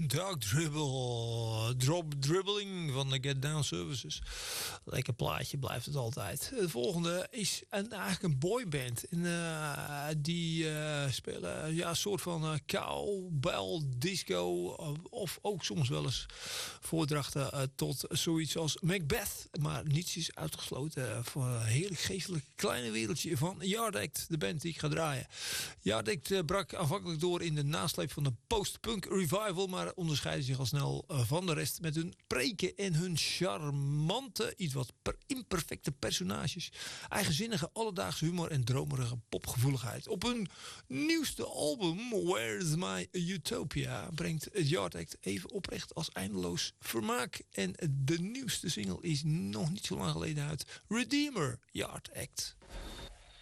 Dark Dribbling van de Get Down Services. Lekker plaatje, blijft het altijd. De volgende is eigenlijk een boyband. Die spelen een soort van cowbell disco. Of ook soms wel eens voordrachten tot zoiets als Macbeth. Maar niets is uitgesloten voor een heerlijk geestelijk kleine wereldje van Yard Act. De band die ik ga draaien. Yard Act brak aanvankelijk door in de nasleep van de post-punk revival, maar onderscheiden zich al snel van de rest met hun preken en hun charmante, iets wat imperfecte personages, eigenzinnige alledaagse humor en dromerige popgevoeligheid. Op hun nieuwste album Where's My Utopia brengt Yard Act even oprecht als eindeloos vermaak. En de nieuwste single is nog niet zo lang geleden uit. Redeemer, Yard Act.